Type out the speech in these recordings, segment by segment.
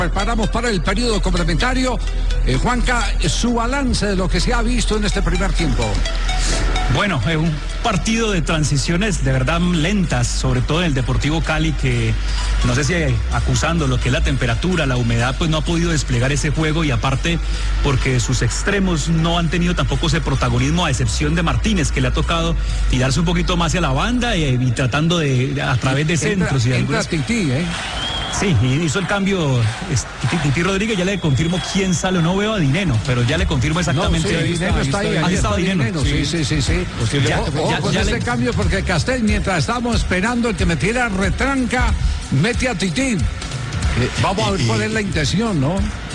Preparamos para el periodo complementario. Juanca, su balance de lo que se ha visto en este primer tiempo. Bueno, un partido de transiciones de verdad lentas, sobre todo en el Deportivo Cali, que no sé si acusando lo que es la temperatura, la humedad, pues no ha podido desplegar ese juego, y aparte porque sus extremos no han tenido tampoco ese protagonismo, a excepción de Martínez, que le ha tocado tirarse un poquito más hacia la banda y tratando de a través de centros. Entra Tití, Sí, hizo el cambio Tití Rodríguez. Ya le confirmo quién sale o no. Veo a Dineno, pero ya le confirmo exactamente. No, sí, Dineno está ahí. Ahí está Dineno. Sí. Con ese cambio, porque Castel, mientras estamos esperando el que metiera retranca, mete a Tití. Vamos a ver cuál es la intención, ¿no?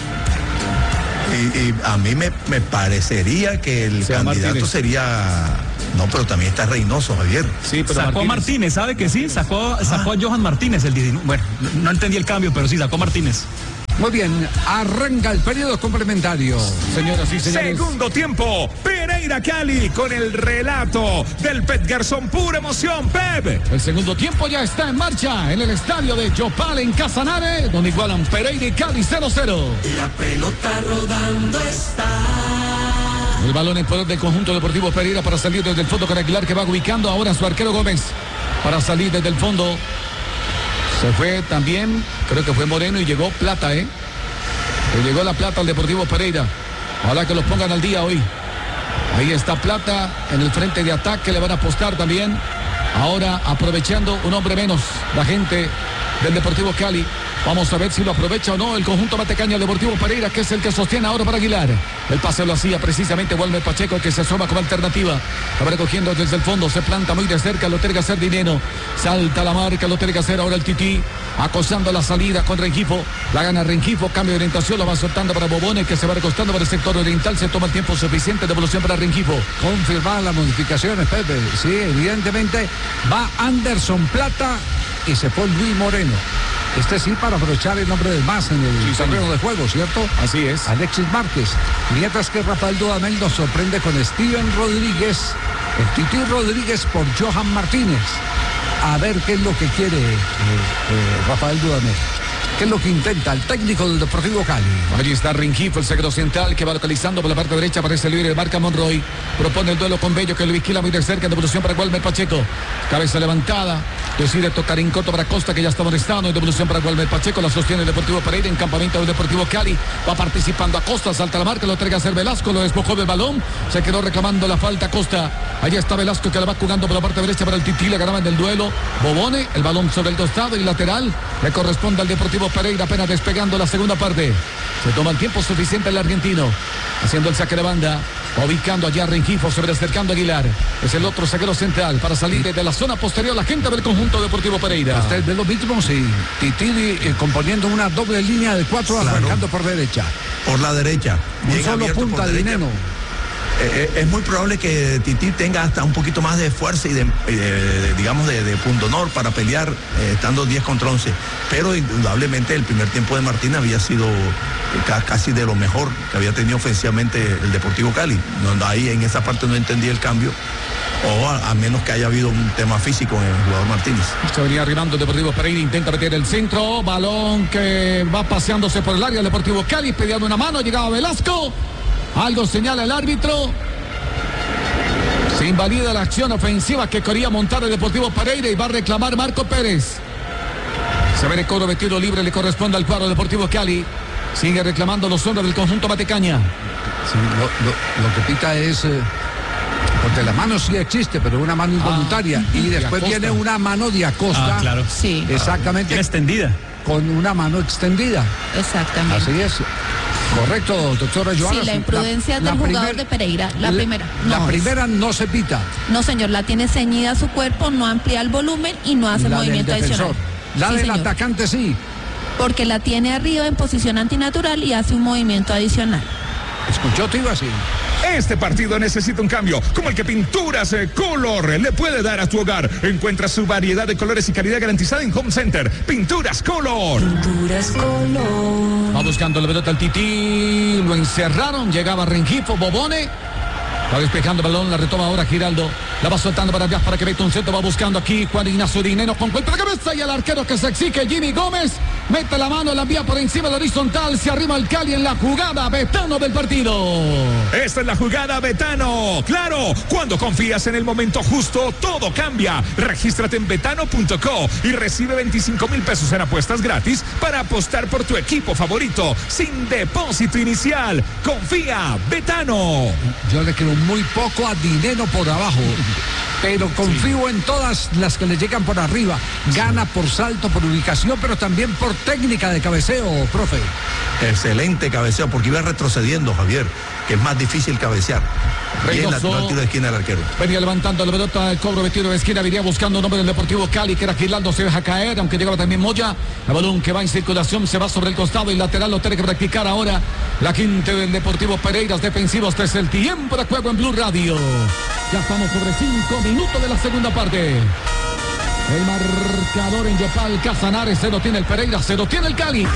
Y a mí me parecería que el candidato Martínez sería... No, pero también está Reynoso, Javier. Sí, pero sacó a Martínez, ¿sabe que sí? Sacó a Johan Martínez el 19. Bueno, no entendí el cambio, pero sí, sacó a Martínez. Muy bien, arranca el periodo complementario. Señoras y señores. Segundo tiempo, Pereira Cali con el relato del Pep Garzón, pura emoción, Pep. El segundo tiempo ya está en marcha en el estadio de Yopal en Casanare, donde igualan Pereira y Cali 0-0. La pelota rodando está. El balón en poder del conjunto deportivo Pereira para salir desde el fondo con Aguilar, que va ubicando ahora a su arquero Gómez para salir desde el fondo. Se fue también, creo que fue Moreno, y llegó Plata, Le llegó la Plata al Deportivo Pereira. Ojalá que los pongan al día hoy. Ahí está Plata en el frente de ataque, le van a apostar también. Ahora aprovechando un hombre menos la gente del Deportivo Cali. Vamos a ver si lo aprovecha o no el conjunto Matecaña Deportivo Pereira, que es el que sostiene ahora para Aguilar. El pase lo hacía precisamente Walmer Pacheco, que se asoma como alternativa. Va recogiendo desde el fondo, se planta muy de cerca, lo tiene que hacer Dineno. Salta la marca, lo tiene que hacer ahora el Tití, acosando la salida con Rengifo. La gana Rengifo, cambio de orientación, lo va soltando para Bobone, que se va recostando para el sector oriental. Se toma el tiempo suficiente de evolución para Rengifo. Confirmada las modificaciones, Pepe. Sí, evidentemente va Anderson Plata y se fue Luis Moreno. Este sí, para aprovechar el nombre del más en el terreno de juego, ¿cierto? Así es. Alexis Márquez. Mientras que Rafael Dudamel nos sorprende con Steven Rodríguez, el Tití Rodríguez por Johan Martínez. A ver qué es lo que quiere Rafael Dudamel. ¿Qué es lo que intenta el técnico del Deportivo Cali? Allí está Rengifo, el zaguero central, que va localizando por la parte derecha. Aparece libre, marca Monroy. Propone el duelo con Bello, que lo vigila muy de cerca. Devolución para Walmer Pacheco. Cabeza levantada. Decide tocar en corto para Costa, que ya está molestando. Devolución para Walmer Pacheco. La sostiene el Deportivo Pereira en campamento del Deportivo Cali. Va participando a Costa. Salta la marca, lo entrega a hacer Velasco. Lo despojó del balón. Se quedó reclamando la falta Costa. Allí está Velasco, que la va jugando por la parte derecha para el Tití. Le ganaban del duelo Bobone. El balón sobre el costado y lateral. Le corresponde al Deportivo Pereira, apenas despegando la segunda parte. Se toma el tiempo suficiente el argentino, haciendo el saque de banda, ubicando allá a Rengifo, sobre acercando a Aguilar. Es el otro zaguero central para salir desde la zona posterior la gente del conjunto Deportivo Pereira. Usted ve lo mismo, sí. Tití componiendo una doble línea de 4, arrancando por derecha. Por la derecha. Un solo punta de Dineno. Es muy probable que Tití tenga hasta un poquito más de fuerza y de pundonor para pelear estando 10 contra 11. Pero indudablemente el primer tiempo de Martín había sido casi de lo mejor que había tenido ofensivamente el Deportivo Cali. Ahí en esa parte no entendí el cambio. O a menos que haya habido un tema físico en el jugador Martínez. Se venía arribando el Deportivo Pereira, intenta meter el centro, balón que va paseándose por el área del Deportivo Cali, pidiendo una mano, llegaba Velasco. Algo señala el árbitro. Se invalida la acción ofensiva que quería montar el Deportivo Pereira y va a reclamar Marco Pérez. Se ve el cobro de tiro libre, le corresponde al cuadro Deportivo Cali. Sigue reclamando los hombres del conjunto Matecaña. Sí, lo que pita es... porque la mano sí existe, pero una mano involuntaria. Y después viene una mano de Acosta. Claro. Sí. Exactamente. Bien extendida. Con una mano extendida. Exactamente. Así es. Correcto, doctora Joana. Sí, la imprudencia del jugador de Pereira, la primera. La primera no se pita. No, señor, la tiene ceñida a su cuerpo, no amplía el volumen y no hace movimiento adicional. La del señor. atacante sí. Porque la tiene arriba en posición antinatural y hace un movimiento adicional. ¿Escuchó, tío, así? Este partido necesita un cambio, como el que Pinturas Color le puede dar a tu hogar. Encuentra su variedad de colores y calidad garantizada en Home Center. Pinturas Color. Pinturas Color. Va buscando la pelota al Tití, lo encerraron, llegaba Rengifo, Bobone. Va despejando el balón, la retoma ahora Giraldo. La va soltando para atrás para que meta un centro. Va buscando aquí Juan Ignacio Dineno con golpe de cabeza y el arquero que se exige, Jimmy Gómez. mete la mano, la envía por encima de horizontal, se arrima el Cali en la jugada, Betano del partido. Esta es la jugada Betano. Claro, cuando confías en el momento justo, todo cambia. Regístrate en betano.co y recibe 25,000 pesos en apuestas gratis para apostar por tu equipo favorito, sin depósito inicial. Confía, Betano. Yo le creo muy poco a Dinero por abajo, pero confío en todas las que le llegan por arriba. Gana por salto, por ubicación, pero también por técnica de cabeceo, profe. Excelente cabeceo, porque iba retrocediendo, Javier, que es más difícil cabecear. Bien la tiro de esquina del arquero. Venía levantando la pelota, el cobro de tiro de esquina, venía buscando un hombre del Deportivo Cali, que era Giraldo, se deja caer, aunque llegaba también Moya. El balón que va en circulación se va sobre el costado y lateral lo tiene que practicar ahora la quinta del Deportivo Pereiras, defensivos. Este es el tiempo de juego en Blue Radio. Ya estamos sobre 5 minutos de la segunda parte. El marcador en Yopal, Casanares, 0 tiene el Pereiras, 0 tiene el Cali.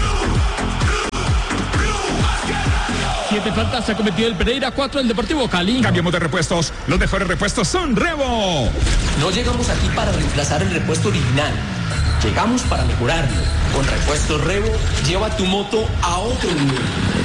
7 faltas se ha cometido el Pereira, 4 el Deportivo Cali. Cambiamos de repuestos. Los mejores repuestos son Revo. No llegamos aquí para reemplazar el repuesto original. Llegamos para mejorarlo. Con Repuestos Revo, lleva tu moto a otro nivel.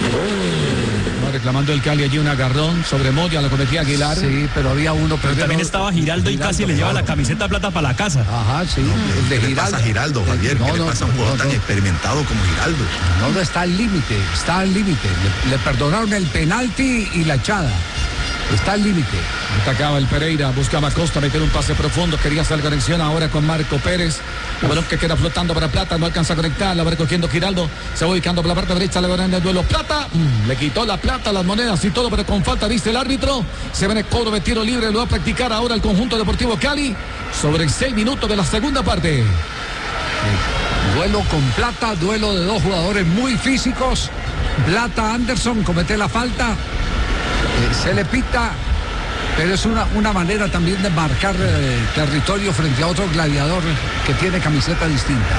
Va reclamando el Cali allí un agarrón sobre Moya, lo cometía Aguilar. Sí, pero había uno. Pero también estaba Giraldo y casi le lleva la camiseta plata para la casa. Ajá, sí. El de Giraldo. ¿Qué le pasa a Giraldo, Javier? ¿Qué le pasa a un jugador tan experimentado como Giraldo? No, está al límite, está al límite. Le perdonaron el penalti y la echada. Está al límite. Atacaba el Pereira, buscaba a Costa meter un pase profundo, quería hacer conexión ahora con Marco Pérez. El balón que queda flotando para Plata, no alcanza a conectar, la va recogiendo Giraldo, se va ubicando por la parte derecha, le van en el duelo Plata, le quitó la plata, las monedas y todo, pero con falta dice el árbitro. Se ven el cobro de tiro libre, lo va a practicar ahora el conjunto Deportivo Cali sobre 6 minutos de la segunda parte. Duelo con Plata, duelo de dos jugadores muy físicos. Plata, Anderson comete la falta. Se le pita, pero es una manera también de marcar territorio frente a otro gladiador que tiene camiseta distinta.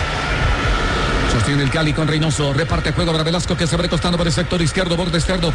Sostiene el Cali con Reynoso, reparte juego para Velasco, que se va recostando por el sector izquierdo, borde externo,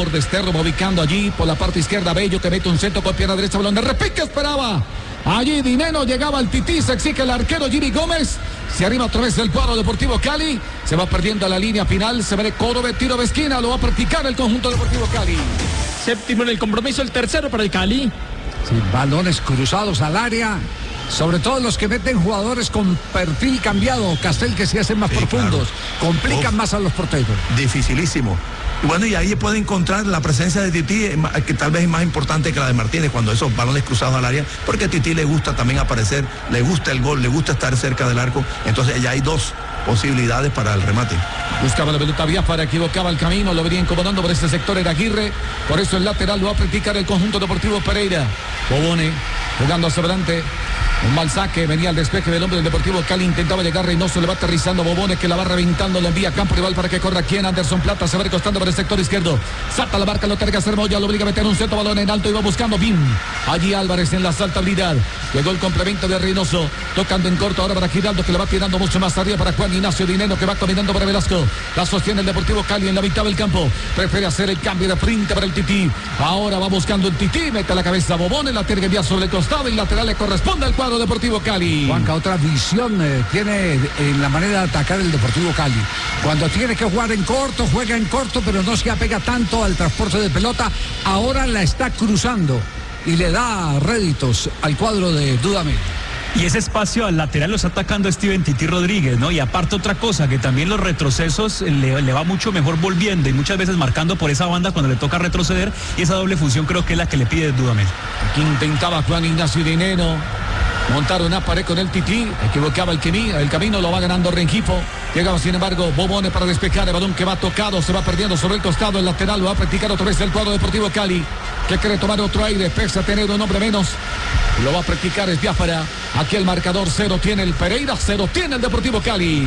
ubicando allí por la parte izquierda, Bello, que mete un centro con pierna derecha, balón de repique, esperaba allí Dineno, llegaba el Tití, se exige el arquero Jimmy Gómez, se arriba otra vez el cuadro Deportivo Cali, se va perdiendo a la línea final, se ve el cobro de tiro de esquina, lo va a practicar el conjunto Deportivo Cali. Séptimo en el compromiso, el tercero para el Cali. Sí, balones cruzados al área, sobre todo los que meten jugadores con perfil cambiado, Castel, que se hacen más profundos, claro. Complican más a los porteros. Dificilísimo. Bueno, y ahí puede encontrar la presencia de Tití, que tal vez es más importante que la de Martínez cuando esos balones cruzados al área, porque a Tití le gusta también aparecer, le gusta el gol, le gusta estar cerca del arco, entonces ya hay dos posibilidades para el remate. Buscaba la pelota Biafara, equivocaba el camino, lo venía incomodando por ese sector, era Aguirre, por eso el lateral lo va a practicar el conjunto Deportivo Pereira. Bobone jugando hacia adelante, un mal saque, venía al despeje del hombre del Deportivo Cali, intentaba llegar Reynoso, le va aterrizando Bobone, que la va reventando, lo envía a campo rival para que corra quien, Anderson Plata, se va recostando por el sector izquierdo, salta la marca, lo tiene que hacer Moya, lo obliga a meter un centro, balón en alto y va buscando Bim, allí Álvarez en la saltabilidad, llegó el complemento de Reynoso, tocando en corto ahora para Giraldo, que le va tirando mucho más arriba para Juan Ignacio Dineno, que va caminando para Velasco, la sostiene el Deportivo Cali en la mitad del campo, prefiere hacer el cambio de frente para el Tití, ahora va buscando el Tití, mete la cabeza Bobone, la tiene que enviar sobre el costado y lateral le corresponde al cuadro Deportivo Cali. Juanca, otra visión tiene en la manera de atacar el Deportivo Cali. Cuando tiene que jugar en corto, juega en corto, pero no se apega tanto al transporte de pelota. Ahora la está cruzando y le da réditos al cuadro de Dudamel. Y ese espacio al lateral lo está atacando Steven Tití Rodríguez, ¿no? Y aparte otra cosa, que también los retrocesos le va mucho mejor volviendo y muchas veces marcando por esa banda cuando le toca retroceder, y esa doble función creo que es la que le pide Dudamel. Aquí intentaba Juan Ignacio Dineno montar una pared con el Tití, equivocaba el camino, lo va ganando Rengifo, llegaba sin embargo Bobone para despejar el balón que va tocado, se va perdiendo sobre el costado, el lateral lo va a practicar otra vez el cuadro Deportivo Cali, que quiere tomar otro aire, pese a tener un hombre menos, lo va a practicar es Biafara, aquí el marcador 0 tiene el Pereira, 0 tiene el Deportivo Cali.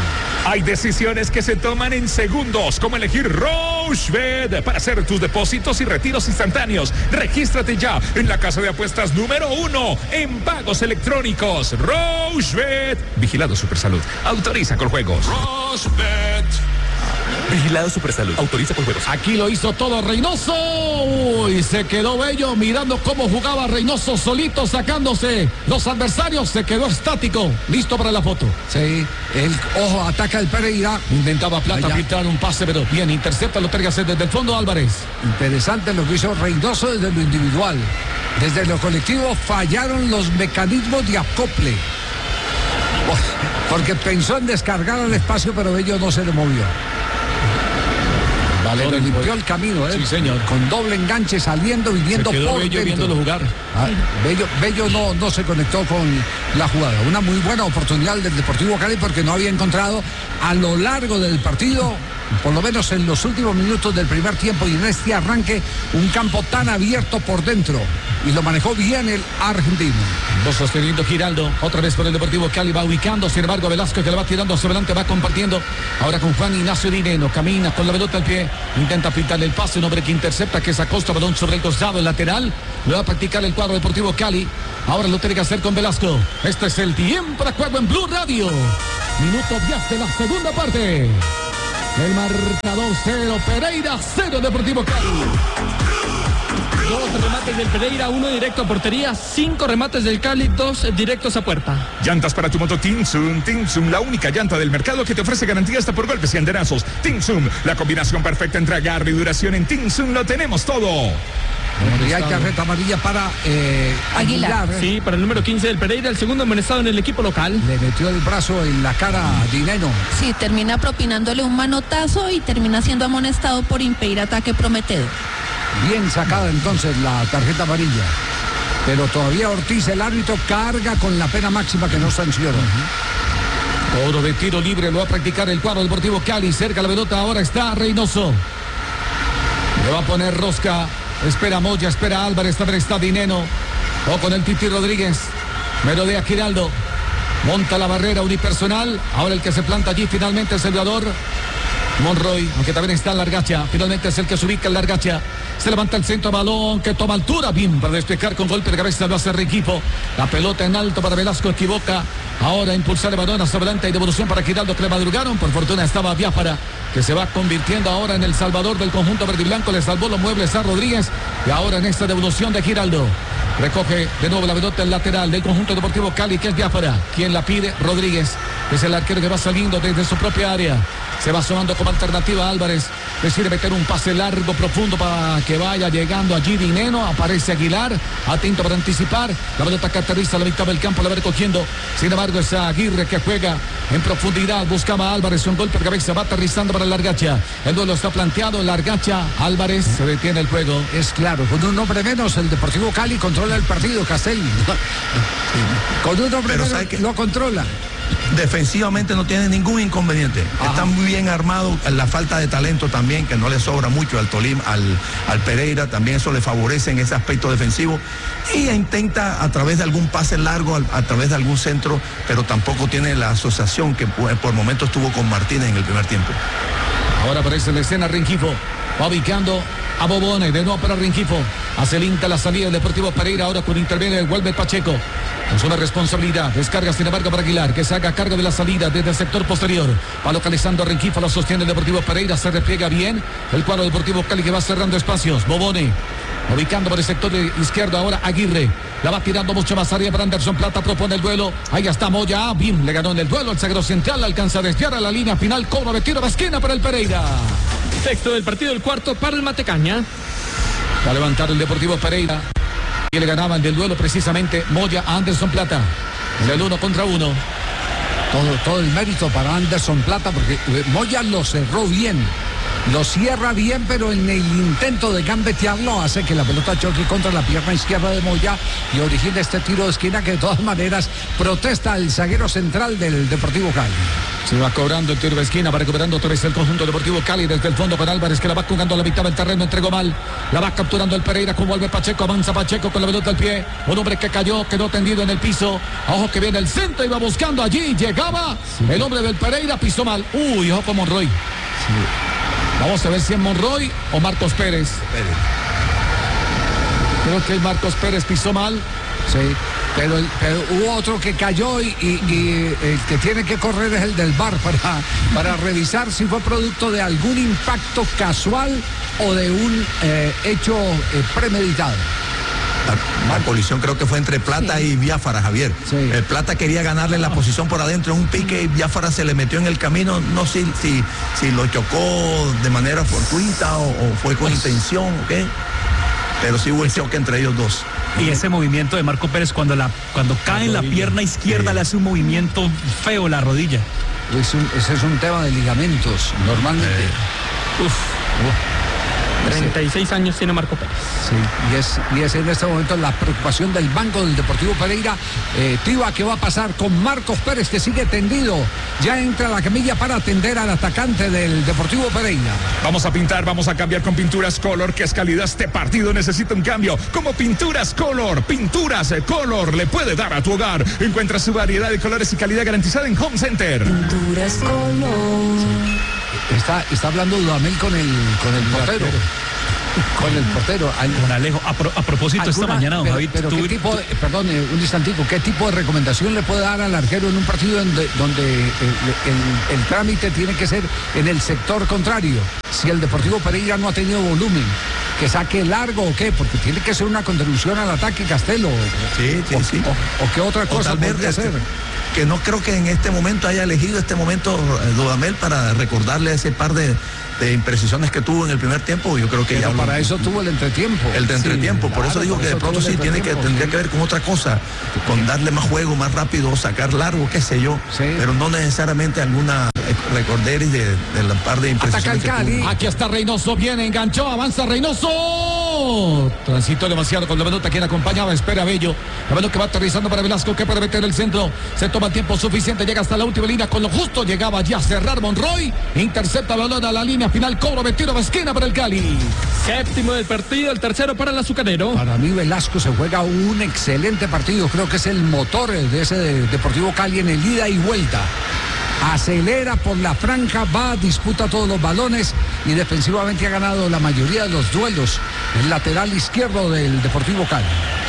Hay decisiones que se toman en segundos, como elegir Rochebet para hacer tus depósitos y retiros instantáneos. Regístrate ya en la casa de apuestas número 1 en pagos electrónicos. Rochebet. Vigilado Supersalud. Autoriza con juegos. Rochebet. Vigilado Supersalud. Autoriza con juegos. Aquí lo hizo todo Reynoso. Uy, se quedó bello mirando cómo jugaba Reynoso solito, sacándose los adversarios. Se quedó estático, listo para la foto. Sí, ojo, ataca el Pereira. Intentaba Plata filtrar un pase, pero bien, intercepta, lo terga desde el fondo Álvarez. Interesante lo que hizo Reynoso desde lo individual. Desde lo colectivo fallaron los mecanismos de acople. Porque pensó en descargar al espacio, pero Bello no se le movió. Pero limpió el camino, Sí, señor. Con doble enganche, saliendo, viniendo se quedó por Bello dentro. viéndolo jugar. Bello no se conectó con la jugada. Una muy buena oportunidad del Deportivo Cali porque no había encontrado a lo largo del partido, por lo menos en los últimos minutos del primer tiempo y en este arranque, un campo tan abierto por dentro. Y lo manejó bien el argentino. Dos sosteniendo Giraldo, otra vez por el Deportivo Cali, va ubicando, sin embargo Velasco que le va tirando hacia adelante, va compartiendo, ahora con Juan Ignacio Dineno, camina con la pelota al pie, intenta pintarle el pase, un hombre que intercepta, que es Acosta, balón sobre el costado, el lateral, lo va a practicar el cuadro Deportivo Cali, ahora lo tiene que hacer con Velasco. Este es el tiempo de juego en Blue Radio, minuto 10 de la segunda parte, el marcador 0, Pereira 0, Deportivo Cali. 2 remates del Pereira, 1 directo a portería, 5 remates del Cali, 2 directos a puerta. Llantas para tu moto Tinsum, la única llanta del mercado que te ofrece garantía hasta por golpes y andenazos. Tinsum, la combinación perfecta entre agarre y duración. En Tinsum lo tenemos todo. Y hay tarjeta amarilla para Aguilar. Sí, para el número 15 del Pereira, el segundo amonestado en el equipo local. Le metió el brazo en la cara a Dineno. Sí, termina propinándole un manotazo y termina siendo amonestado por impedir ataque prometedor. Bien sacada entonces la tarjeta amarilla. Pero todavía Ortiz, el árbitro, carga con la pena máxima que no sancionó. Oro de tiro libre, lo va a practicar el cuadro Deportivo Cali. Cerca la pelota, ahora está Reynoso. Le va a poner rosca. Espera Moya, espera Álvarez, también está Dineno. O con el Titi Rodríguez. Merodea Giraldo. Monta la barrera unipersonal. Ahora el que se planta allí finalmente es el jugador Monroy, aunque también está en Largacha. Finalmente es el que se ubica en Largacha. Se levanta el centro, balón que toma altura. Bien, para despejar con golpe de cabeza lo hace Riquifo. La pelota en alto para Velasco, equivoca. Ahora impulsar el balón hacia adelante y devolución para Giraldo, que le madrugaron. Por fortuna estaba Biafara, que se va convirtiendo ahora en el salvador del conjunto verde y blanco. Le salvó los muebles a Rodríguez. Y ahora en esta devolución de Giraldo. Recoge de nuevo la pelota el lateral del conjunto Deportivo Cali, que es Biafara. Quien la pide, Rodríguez. Es el arquero que va saliendo desde su propia área. Se va sumando como alternativa Álvarez. Decide meter un pase largo, profundo para que vaya llegando allí Dineno. Aparece Aguilar, atento para anticipar. La pelota que aterriza a la mitad del campo, la va recogiendo. Sin embargo, es Aguirre que juega en profundidad. Buscaba a Álvarez, un golpe de cabeza, va aterrizando para Largacha. El duelo está planteado, Largacha, Álvarez, se detiene el juego. Es claro, con un hombre menos el Deportivo Cali controla el partido, Castel. Con un hombre menos lo controla. Defensivamente no tiene ningún inconveniente. Está muy bien armado. La falta de talento también, que no le sobra mucho al Tolima, al Pereira, también eso le favorece en ese aspecto defensivo. Y intenta a través de algún pase largo, a través de algún centro, pero tampoco tiene la asociación que por momentos tuvo con Martínez en el primer tiempo. Ahora aparece en la escena Rengifo. Va ubicando a Bobone, de nuevo para Rengifo. Hace linda la salida del Deportivo Pereira, ahora con interviene el Walter Pacheco. Es una responsabilidad, descarga sin embargo para Aguilar, que se haga cargo de la salida desde el sector posterior. Va localizando a Rengifo, lo sostiene el Deportivo Pereira, se repliega bien. El cuadro Deportivo Cali que va cerrando espacios. Bobone, ubicando por el sector izquierdo ahora Aguirre. La va tirando mucho más arriba para Anderson Plata, propone el duelo. Ahí está Moya, bien, le ganó en el duelo. El zaguero central alcanza a desviar a la línea final, cobro de tiro de esquina para el Pereira. Texto del partido, el cuarto para el Matecaña. Va a levantar el Deportivo Pereira. Y le ganaban del duelo precisamente Moya a Anderson Plata. En el 1 contra 1. Todo el mérito para Anderson Plata porque Moya lo cerró bien. Lo cierra bien, pero en el intento de gambetearlo hace que la pelota choque contra la pierna izquierda de Moya y origina este tiro de esquina que de todas maneras protesta el zaguero central del Deportivo Cali. Se va cobrando el tiro de esquina, va recuperando otra vez el conjunto Deportivo Cali desde el fondo con Álvarez, que la va jugando a la mitad del terreno, entregó mal, la va capturando el Pereira con Walter Pacheco, avanza Pacheco con la pelota al pie, un hombre que cayó, quedó tendido en el piso, ojo que viene el centro y va buscando allí, llegaba, el hombre del Pereira pisó mal, ojo con Monroy. Vamos a ver si es Monroy o Marcos Pérez. Creo que Marcos Pérez pisó mal. Sí. Pero hubo otro que cayó y el que tiene que correr es el del VAR para revisar si fue producto de algún impacto casual o de un hecho premeditado. La colisión creo que fue entre Plata y Biafara, Javier. Sí. El Plata quería ganarle la posición por adentro en un pique y Biafara se le metió en el camino. No sé si lo chocó de manera fortuita o fue con intención, ¿ok? Pero sí hubo el choque entre ellos dos. Y ese movimiento de Marco Pérez cuando cae en la pierna izquierda le hace un movimiento feo la rodilla. Ese es un tema de ligamentos, normalmente. 36 años tiene Marco Pérez. Sí, y es en este momento la preocupación del banco del Deportivo Pereira. Tiva, ¿qué va a pasar con Marcos Pérez, que sigue tendido? Ya entra a la camilla para atender al atacante del Deportivo Pereira. Vamos a pintar, vamos a cambiar con Pinturas Color, que es calidad. Este partido necesita un cambio. Como Pinturas Color le puede dar a tu hogar. Encuentra su variedad de colores y calidad garantizada en Home Center. Pinturas Color. Está hablando Dudamel con el portero. Con el portero. Con Alejo. A propósito, esta mañana, don Javid. Pero ¿qué tipo de, perdón, un instantico, qué tipo de recomendación le puede dar al arquero en un partido donde el trámite tiene que ser en el sector contrario? Si el Deportivo Pereira no ha tenido volumen, que saque largo o qué, porque tiene que ser una contribución al ataque Castelo. Sí. O qué otra cosa podría hacer. Que no creo que en este momento haya elegido este momento Dudamel para recordarle ese par de imprecisiones que tuvo en el primer tiempo. Yo creo que pero ya para eso tuvo el entretiempo. Por eso digo que de pronto sí tendría que ver con otra cosa, con darle más juego, más rápido, sacar largo, qué sé yo, pero no necesariamente alguna recorderis de la par de imprecisiones. Ataca el Cali. Aquí está Reynoso, viene, enganchó, avanza Reynoso. Transitó demasiado con la pelota, quien acompañaba, espera Bello. La pelota que va aterrizando para Velasco, que puede meter el centro. Se toma el tiempo suficiente, llega hasta la última línea con lo justo. Llegaba ya a cerrar Monroy. Intercepta el balón a la línea final, cobro, tiro de esquina para el Cali. Séptimo del partido, el tercero para el azucarero. Para mí Velasco se juega un excelente partido. Creo que es el motor de ese Deportivo Cali en el ida y vuelta. Acelera por la franja, va, disputa todos los balones y defensivamente ha ganado la mayoría de los duelos. El lateral izquierdo del Deportivo Cali.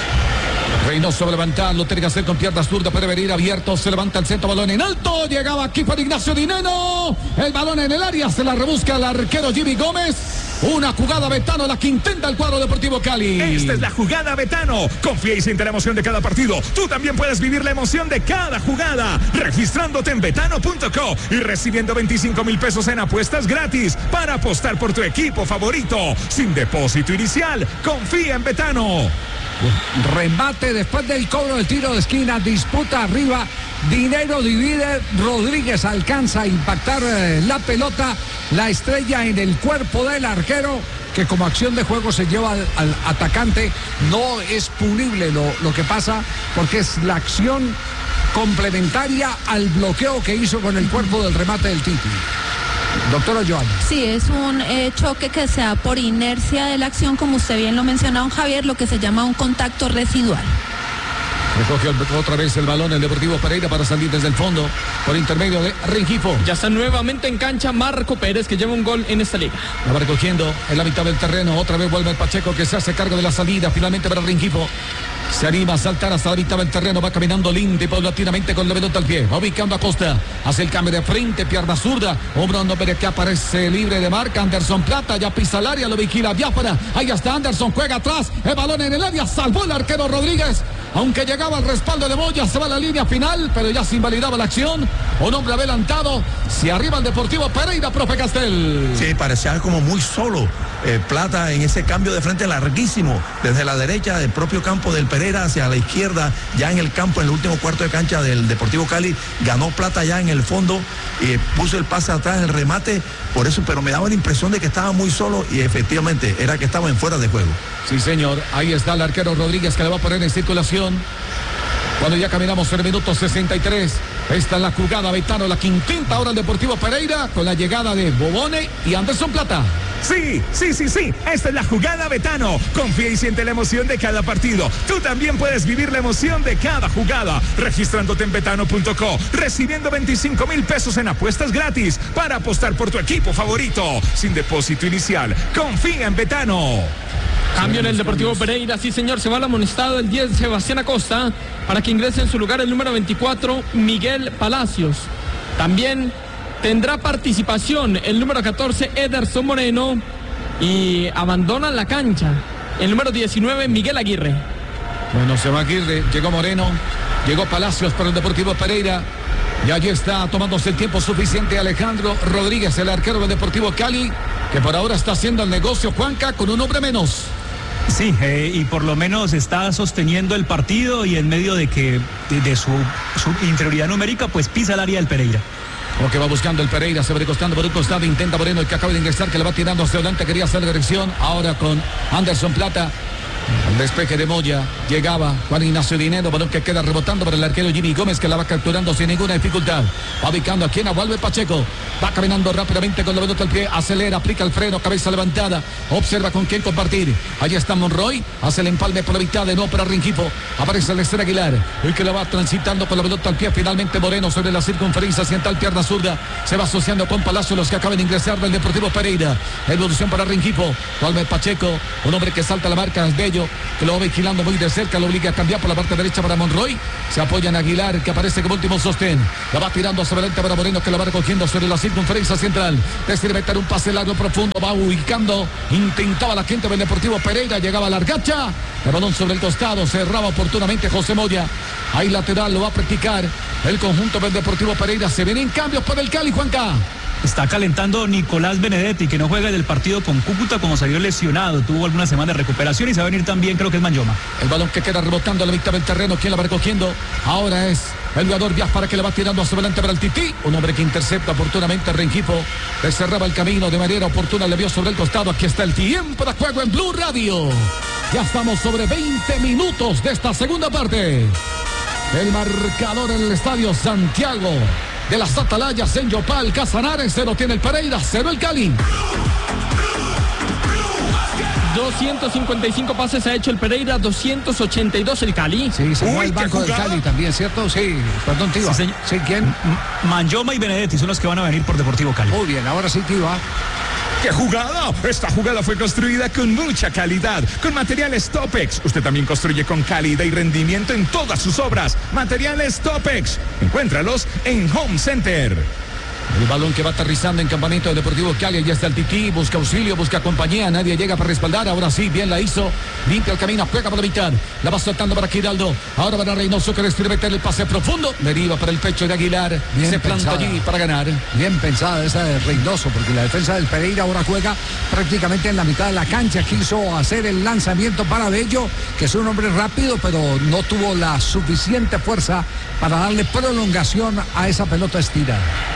Reynoso levanta, lo tiene que hacer con pierna zurda, puede venir abierto, se levanta el centro, balón en alto, llegaba aquí para Ignacio Dineno, el balón en el área, se la rebusca el arquero Jimmy Gómez. Una jugada Betano, la que intenta el cuadro Deportivo Cali. Esta es la jugada Betano. Confía y siente la emoción de cada partido. Tú también puedes vivir la emoción de cada jugada, registrándote en betano.co y recibiendo 25,000 pesos en apuestas gratis para apostar por tu equipo favorito. Sin depósito inicial, confía en Betano. Remate después del cobro del tiro de esquina, disputa arriba, Dinero divide, Rodríguez alcanza a impactar la pelota, la estrella en el cuerpo del arquero, que como acción de juego se lleva al atacante. No es punible lo que pasa, porque es la acción complementaria al bloqueo que hizo con el cuerpo del remate del Titi. Doctora Joana. Sí, es un choque que se da por inercia de la acción, como usted bien lo mencionó, don Javier, lo que se llama un contacto residual. Recoge otra vez el balón el Deportivo Pereira para salir desde el fondo por intermedio de Rengifo. Ya está nuevamente en cancha Marco Pérez, que lleva un gol en esta liga. La va recogiendo en la mitad del terreno. Otra vez vuelve el Pacheco, que se hace cargo de la salida finalmente para Rengifo. Se anima a saltar hasta la mitad del terreno, va caminando lindo y paulatinamente con la pelota al pie, va ubicando a Costa, hace el cambio de frente, pierna zurda, hombro hombre que aparece libre de marca, Anderson Plata, ya pisa el área, lo vigila Biafara, ahí está Anderson, juega atrás, el balón en el área, salvó el arquero Rodríguez, aunque llegaba al respaldo de Moya, se va a la línea final, pero ya se invalidaba la acción, un hombre adelantado, se arriba el Deportivo Pereira, profe Castel. Sí, parecía como muy solo Plata en ese cambio de frente larguísimo, desde la derecha del propio campo del Pereira hacia la izquierda, ya en el campo, en el último cuarto de cancha del Deportivo Cali, ganó Plata ya en el fondo y puso el pase atrás, el remate, por eso, pero me daba la impresión de que estaba muy solo y efectivamente era que estaba en fuera de juego. Sí, señor, ahí está el arquero Rodríguez, que le va a poner en circulación. Cuando ya caminamos en el minuto 63, esta es la jugada Betano, la quinta ahora el Deportivo Pereira, con la llegada de Bobone y Anderson Plata. Sí, esta es la jugada Betano. Confía y siente la emoción de cada partido. Tú también puedes vivir la emoción de cada jugada, registrándote en betano.co, recibiendo 25,000 pesos en apuestas gratis para apostar por tu equipo favorito, sin depósito inicial. Confía en Betano. Cambio en el Deportivo Pereira, sí señor, se va al amonestado el 10 Sebastián Acosta para que ingrese en su lugar el número 24 Miguel Palacios. También tendrá participación el número 14 Ederson Moreno y abandona la cancha el número 19 Miguel Aguirre. Bueno, se va Aguirre, llegó Moreno, llegó Palacios para el Deportivo Pereira. Y allí está tomándose el tiempo suficiente Alejandro Rodríguez, el arquero del Deportivo Cali, que por ahora está haciendo el negocio, Juanca, con un hombre menos. Sí, y por lo menos está sosteniendo el partido y en medio de que de su inferioridad numérica, pues pisa el área del Pereira. Lo que va buscando el Pereira, se va recostando por un costado, intenta Moreno, el que acaba de ingresar, que le va tirando hacia adelante, quería hacer la dirección, ahora con Anderson Plata. El despeje de Moya, llegaba Juan Ignacio Dinero, balón que queda rebotando para el arquero Jimmy Gómez, que la va capturando sin ninguna dificultad. Va ubicando aquí en Agualve Pacheco, va caminando rápidamente con la pelota al pie, acelera, aplica el freno, cabeza levantada, observa con quién compartir. Allí está Monroy, hace el empalme por la mitad, de nuevo para Rengifo, aparece el Estrella Aguilar, el que la va transitando con la pelota al pie, finalmente Moreno sobre la circunferencia central, pierna zurda, se va asociando con Palacio, los que acaban de ingresar del Deportivo Pereira. Evolución para Rengifo, Agualve Pacheco, un hombre que salta la marca, es Bello, que lo va vigilando muy de cerca, lo obliga a cambiar por la parte derecha para Monroy, se apoya en Aguilar, que aparece como último sostén, la va tirando sobre adelante para Moreno, que la va recogiendo sobre la circunferencia central, decide meter un pase largo profundo, va ubicando, intentaba la gente del Deportivo Pereira, llegaba a la Argacha, el balón sobre el costado, cerraba oportunamente José Moya, ahí lateral, lo va a practicar el conjunto del Deportivo Pereira, se vienen cambios para el Cali, Juanca. Está calentando Nicolás Benedetti, que no juega en el partido con Cúcuta como salió lesionado. Tuvo alguna semana de recuperación y se va a venir también, creo que es Manyoma. El balón que queda rebotando a la mitad del terreno. ¿Quién la va recogiendo? Ahora es el jugador Víaz para que le va tirando hacia adelante para el Tití. Un hombre que intercepta oportunamente a Rengifo. Le cerraba el camino de manera oportuna. Le vio sobre el costado. Aquí está el tiempo de juego en Blue Radio. Ya estamos sobre 20 minutos de esta segunda parte. El marcador en el estadio Santiago de las Atalayas en Yopal, Casanares, 0 tiene el Pereira, 0 el Cali. 255 pases ha hecho el Pereira, 282 el Cali. Sí, se fue el banco del Cali también, ¿cierto? Sí, perdón, Tiva. Sí, sí, ¿quién? Manyoma y Benedetti son los que van a venir por Deportivo Cali. Muy bien, ahora sí, Tiva. ¡Qué jugada! Esta jugada fue construida con mucha calidad, con materiales Topex. Usted también construye con calidad y rendimiento en todas sus obras. Materiales Topex. Encuéntralos en Home Center. El balón que va aterrizando en campamento del Deportivo Cali. Ya está el Tití, busca auxilio, busca compañía. Nadie llega para respaldar. Ahora sí, bien la hizo. Limpia el camino, juega por la mitad. La va soltando para Giraldo. Ahora para Reynoso, que decide meter el pase profundo. Deriva para el pecho de Aguilar. Bien se planta pensada allí para ganar. Bien pensada esa de Reynoso, porque la defensa del Pereira ahora juega prácticamente en la mitad de la cancha. Quiso hacer el lanzamiento para Bello, que es un hombre rápido, pero no tuvo la suficiente fuerza para darle prolongación a esa pelota estirada.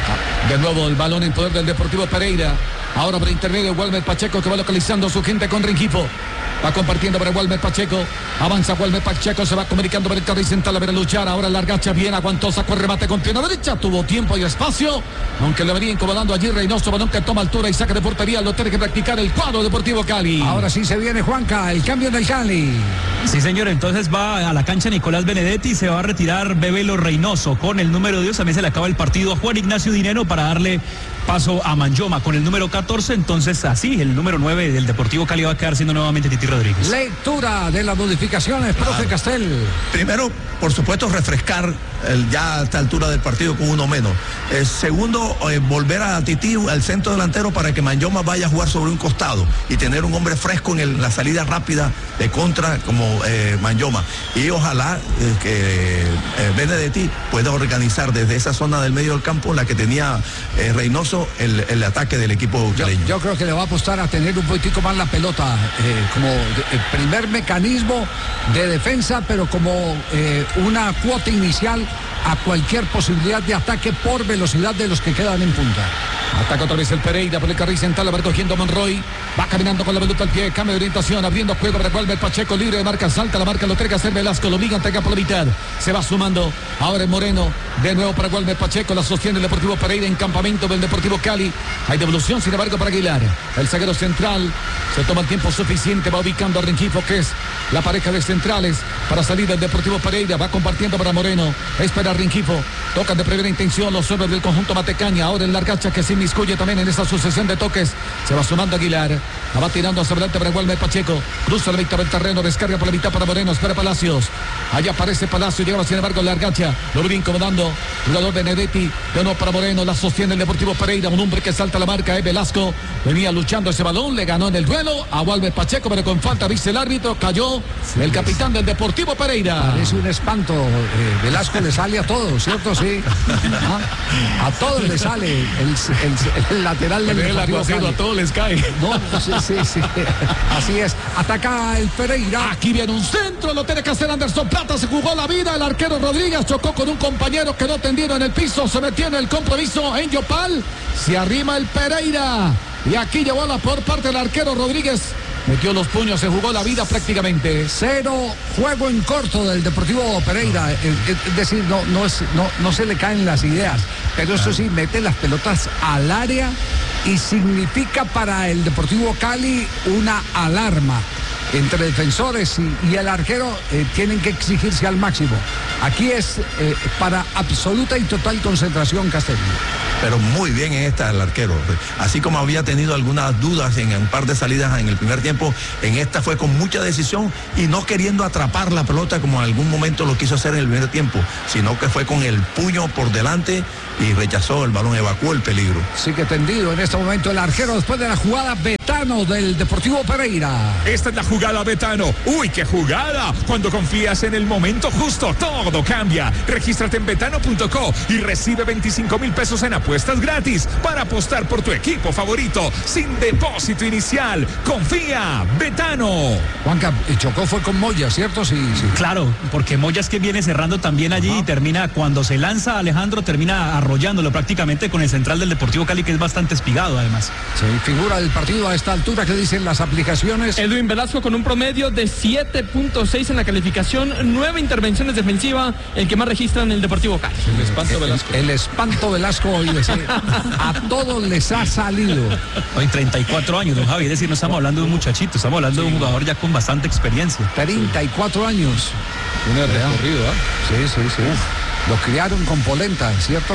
De nuevo el balón en poder del Deportivo Pereira. Ahora por intermedio Walmer Pacheco, que va localizando a su gente con Rengifo. Va compartiendo para Walmer Pacheco. Avanza Walmer Pacheco, se va comunicando para el carril central a ver a luchar. Ahora la Argacha bien aguantó, sacó el remate con pierna derecha. Tuvo tiempo y espacio, aunque le venía incomodando allí Reynoso. Balón que toma altura y saca de portería. Lo tiene que practicar el cuadro Deportivo Cali. Ahora sí se viene, Juanca, el cambio del Cali. Sí, señor, entonces va a la cancha Nicolás Benedetti, se va a retirar Bebelo Reynoso. Con el número 10 también se le acaba el partido a Juan Ignacio Dinero para darle paso a Manyoma con el número 14. Entonces así el número 9 del Deportivo Cali va a quedar siendo nuevamente Tití Rodríguez. Lectura de las modificaciones, profe Castel. Primero, por supuesto, refrescar ya a esta altura del partido con uno menos. Segundo, volver a Tití al centro delantero para que Manyoma vaya a jugar sobre un costado y tener un hombre fresco en la salida rápida de contra como Manyoma. Y ojalá que Benedetti pueda organizar desde esa zona del medio del campo, la que tenía Reynoso, el ataque del equipo caleño. Yo creo que le va a apostar a tener un poquitico más la pelota como el primer mecanismo de defensa, pero como una cuota inicial a cualquier posibilidad de ataque por velocidad de los que quedan en punta. Ataca otra vez el Pereira por el carril central, la va recogiendo Monroy. Va caminando con la pelota al pie, cambio de orientación, abriendo juego para Walmer Pacheco, libre de marca, salta la marca, lo tiene que hacer Velasco, lo obliga a entregar por la mitad. Se va sumando, ahora es Moreno, de nuevo para Walmer Pacheco, la sostiene el Deportivo Pereira en campamento del Deportivo Cali. Hay devolución, sin embargo, para Aguilar. El zaguero central se toma el tiempo suficiente, va ubicando a Rengifo, que es la pareja de centrales para salir del Deportivo Pereira. Va compartiendo para Moreno, espera Rengifo, tocan de primera intención los hombres del conjunto Matecaña. Ahora el Largacha que se inmiscuye también en esta sucesión de toques. Se va sumando Aguilar. La va tirando hacia adelante para Walmer Pacheco. Cruza la mitad del terreno, descarga por la mitad para Moreno, espera Palacios. Allá aparece Palacios, llegaba sin embargo Largacha. Lo viene incomodando. Jugador Benedetti, de nuevo para Moreno, la sostiene el Deportivo Pereira. Un hombre que salta la marca es Velasco. Venía luchando ese balón, le ganó en el duelo a Walmer Pacheco, pero con falta dice el árbitro, cayó el capitán del Deportivo Pereira. Parece un espanto. Velasco le sale a todos, ¿cierto? Sí. A todos le sale el lateral del Deportivo Cali. A todos les cae. No, sí. Así es. Ataca el Pereira. Aquí viene un centro, lo tiene que hacer Anderson Plata. Se jugó la vida. El arquero Rodríguez chocó con un compañero, quedó tendido en el piso. Se metió en el compromiso en Yopal. Se arrima el Pereira. Y aquí llevó la por parte del arquero Rodríguez. Metió los puños, se jugó la vida prácticamente. 0 juego en corto del Deportivo Pereira. Es decir, no se le caen las ideas. Pero eso sí, mete las pelotas al área y significa para el Deportivo Cali una alarma. Entre defensores y el arquero tienen que exigirse al máximo. Aquí es para absoluta y total concentración Castelli. Pero muy bien en esta el arquero. Así como había tenido algunas dudas en un par de salidas en el primer tiempo, en esta fue con mucha decisión y no queriendo atrapar la pelota como en algún momento lo quiso hacer en el primer tiempo, sino que fue con el puño por delante y rechazó el balón, evacuó el peligro. Sigue tendido en este momento el arquero después de la jugada Betano del Deportivo Pereira. Esta es la jugada Betano. ¡Uy, qué jugada! Cuando confías en el momento justo, todo cambia. Regístrate en betano.co y recibe 25,000 pesos en apuestas gratis para apostar por tu equipo favorito sin depósito inicial. Confía, Betano. Juanca, chocó fue con Moya, ¿cierto? Sí. Claro, porque Moya es que viene cerrando también allí. Ajá. Y termina, cuando se lanza Alejandro, termina arrollándolo prácticamente con el central del Deportivo Cali, que es bastante espigado además. Sí, figura del partido a esta altura, ¿qué dicen las aplicaciones? Edwin Velasco con un promedio de 7.6 en la calificación, 9 intervenciones defensivas, el que más registra en el Deportivo Cali. El espanto Velasco. El espanto Velasco hoy a todos les ha salido. Hoy 34 años, don Javi, es decir, no estamos hablando de un muchachito, estamos hablando de un jugador ya con bastante experiencia. 34 años. Un recorrido, ¿eh? Sí. Lo criaron con polenta, ¿cierto?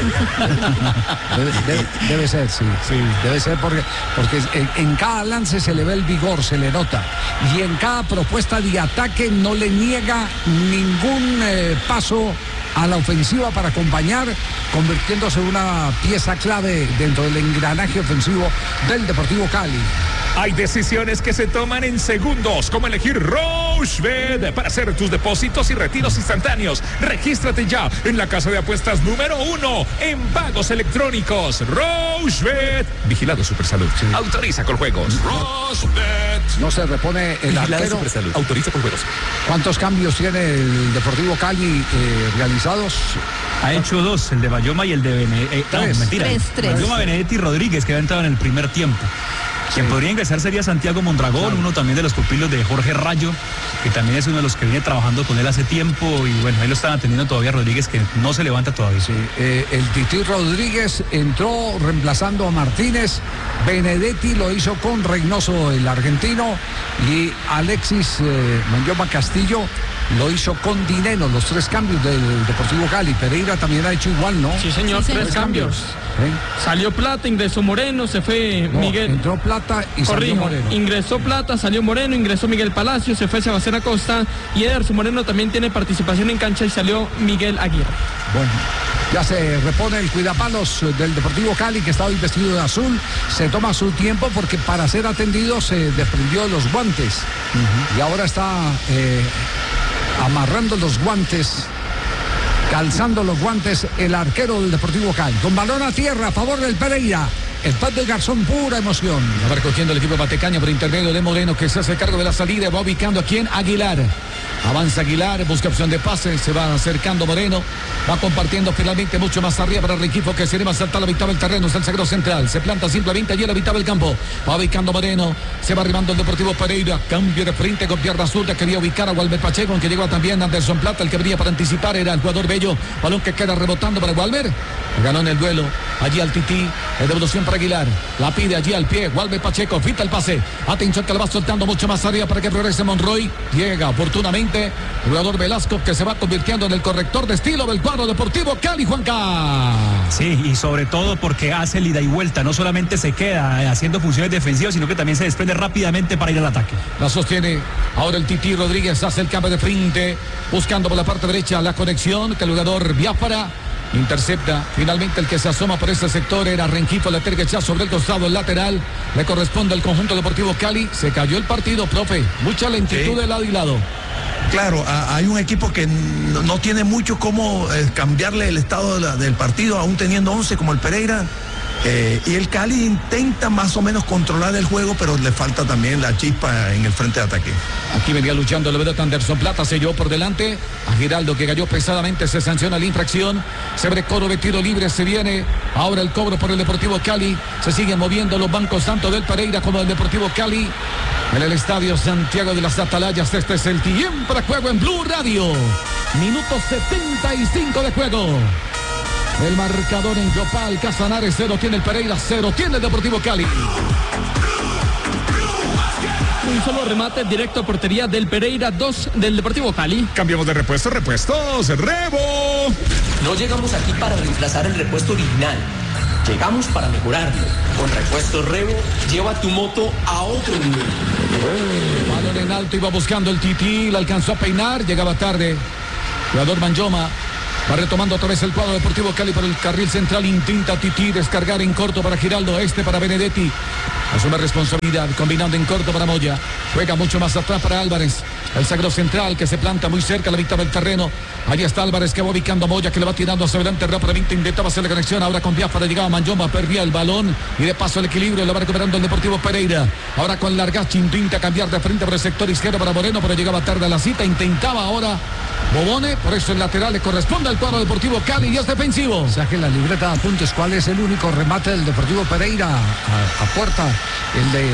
Debe ser, sí. Debe ser porque en cada lance se le ve el vigor, se le nota. Y en cada propuesta de ataque no le niega ningún paso a la ofensiva para acompañar, convirtiéndose en una pieza clave dentro del engranaje ofensivo del Deportivo Cali. Hay decisiones que se toman en segundos, como elegir Rochebet para hacer tus depósitos y retiros instantáneos. Regístrate ya en la casa de apuestas número 1 en pagos electrónicos. Rochebet. Vigilado Supersalud. Sí. Autoriza con juegos. Rochebet. No se repone el arquero. Supersalud. Autoriza con juegos. ¿Cuántos cambios tiene el Deportivo Cali realizados? Ha hecho 2, el de Bayoma y el de Tres. Bayoma, Benedetti y Rodríguez, que había entrado en el primer tiempo. Quien podría ingresar sería Santiago Mondragón, claro. Uno también de los pupilos de Jorge Rayo, que también es uno de los que viene trabajando con él hace tiempo, y bueno, ahí lo están atendiendo todavía Rodríguez, que no se levanta todavía. Sí, el Tití Rodríguez entró reemplazando a Martínez, Benedetti lo hizo con Reynoso, el argentino, y Alexis Manyoma Castillo lo hizo con Dineno, los 3 cambios del Deportivo Cali. Pereira también ha hecho igual, ¿no? Sí, señor, 3 cambios. Salió Plata, ingresó Moreno, se fue Miguel. Entró Plata y salió Moreno. Ingresó Plata, salió Moreno, ingresó Miguel Palacio, se fue Sebastián Acosta y Ederson Moreno también tiene participación en cancha y salió Miguel Aguirre. Bueno, ya se repone el cuidapalos del Deportivo Cali, que está hoy vestido de azul. Se toma su tiempo porque para ser atendido se desprendió los guantes. Y ahora está amarrando los guantes, calzando los guantes el arquero del Deportivo Cali. Con balón a tierra a favor del Pereira. El Pat del Garzón, pura emoción. Va recogiendo el equipo de Batecaña por intermedio de Moreno, que se hace cargo de la salida. Va ubicando a quien, Aguilar. Avanza Aguilar, busca opción de pase, se va acercando Moreno, va compartiendo finalmente mucho más arriba para el equipo que se le va a saltar la mitad del terreno, es el zaguero central, se planta simplemente allí a la mitad del campo, va ubicando Moreno, se va arribando el Deportivo Pereira, cambio de frente con pierna zurda, quería ubicar a Walmer Pacheco, aunque llegó también Anderson Plata, el que venía para anticipar era el jugador Bello, balón que queda rebotando para Walmer, ganó en el duelo, allí al Tití, devolución para Aguilar. La pide allí al pie. Walmer Pacheco. Fita el pase. Atención que le va soltando mucho más arriba para que progrese Monroy. Llega oportunamente el jugador Velasco, que se va convirtiendo en el corrector de estilo del cuadro Deportivo Cali, Juanca. Sí, y sobre todo porque hace el ida y vuelta. No solamente se queda haciendo funciones defensivas, sino que también se desprende rápidamente para ir al ataque. La sostiene ahora el Titi Rodríguez. Hace el cambio de frente. Buscando por la parte derecha la conexión que el jugador Biafara intercepta. Finalmente el que se asoma por este sector era Rengifo. Le terga ya sobre el costado, el lateral. Le corresponde al conjunto Deportivo Cali. Se cayó el partido, profe. Mucha lentitud de lado y lado. Claro, hay un equipo que no tiene mucho cómo cambiarle el estado del partido, aún teniendo 11 como el Pereira. Y el Cali intenta más o menos controlar el juego, pero le falta también la chispa en el frente de ataque. Aquí venía luchando el vedette Anderson Plata, se llevó por delante a Giraldo, que cayó pesadamente. Se sanciona la infracción. Se abre cobro de tiro libre. Se viene ahora el cobro por el Deportivo Cali. Se siguen moviendo los bancos tanto del Pereira como del Deportivo Cali en el estadio Santiago de las Atalayas. Este es el tiempo de juego en Blue Radio. Minuto 75 de juego. El marcador en Yopal, Casanares 0 tiene el Pereira, 0 tiene el Deportivo Cali. Un solo remate directo a portería del Pereira, 2 del Deportivo Cali. Cambiamos de repuestos, Rebo. No llegamos aquí para reemplazar el repuesto original. Llegamos para mejorarlo. Con Repuestos Rebo, lleva tu moto a otro nivel. Balón en alto, iba buscando el Titi, la alcanzó a peinar, llegaba tarde. Jugador Manjoma. Va retomando otra vez el cuadro Deportivo Cali por el carril central. Intenta Titi descargar en corto para Giraldo. Para Benedetti. Asume responsabilidad. Combinando en corto para Moya. Juega mucho más atrás para Álvarez. El sagro central que se planta muy cerca a la mitad del terreno. Allí está Álvarez que va ubicando a Moya, que le va tirando hacia adelante rápidamente. Intentaba hacer la conexión. Ahora con Biafara llegaba Manjoma. Perdía el balón. Y de paso el equilibrio lo va recuperando el Deportivo Pereira. Ahora con Largachi intenta cambiar de frente por el sector izquierdo para Moreno, pero llegaba tarde a la cita. Intentaba ahora Bobone, por eso el lateral le corresponde al cuadro Deportivo Cali y es defensivo. Saque la libreta de apuntes. ¿Cuál es el único remate del Deportivo Pereira a puerta? El de...